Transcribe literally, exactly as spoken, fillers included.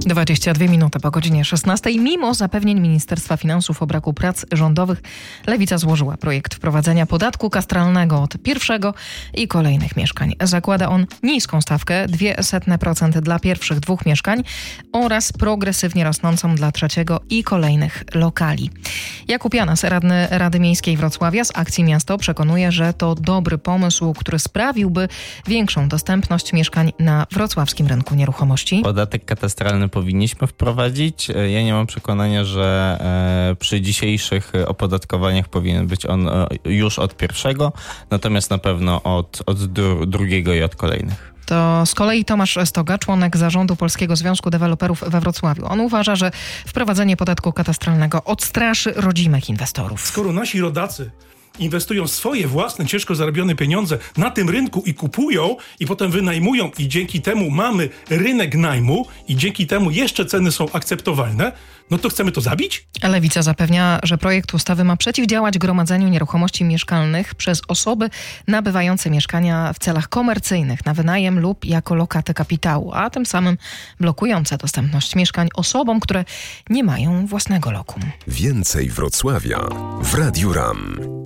dwadzieścia dwie minuty po godzinie szesnastej. Mimo zapewnień Ministerstwa Finansów o braku prac rządowych, Lewica złożyła projekt wprowadzenia podatku katastralnego od pierwszego i kolejnych mieszkań. Zakłada on niską stawkę, dwie setne procent dla pierwszych dwóch mieszkań oraz progresywnie rosnącą dla trzeciego i kolejnych lokali. Jakub Janas, radny Rady Miejskiej Wrocławia z Akcji Miasto, przekonuje, że to dobry pomysł, który sprawiłby większą dostępność mieszkań na wrocławskim rynku nieruchomości. Podatek katastralny powinniśmy wprowadzić. Ja nie mam przekonania, że e, przy dzisiejszych opodatkowaniach powinien być on e, już od pierwszego, natomiast na pewno od, od dru- drugiego i od kolejnych. To z kolei Tomasz Stoga, członek zarządu Polskiego Związku Deweloperów we Wrocławiu. On uważa, że wprowadzenie podatku katastralnego odstraszy rodzimych inwestorów. Skoro nasi rodacy inwestują swoje własne, ciężko zarobione pieniądze na tym rynku i kupują i potem wynajmują i dzięki temu mamy rynek najmu i dzięki temu jeszcze ceny są akceptowalne, no to chcemy to zabić? Lewica zapewnia, że projekt ustawy ma przeciwdziałać gromadzeniu nieruchomości mieszkalnych przez osoby nabywające mieszkania w celach komercyjnych na wynajem lub jako lokaty kapitału, a tym samym blokujące dostępność mieszkań osobom, które nie mają własnego lokum. Więcej Wrocławia w Radiu RAM.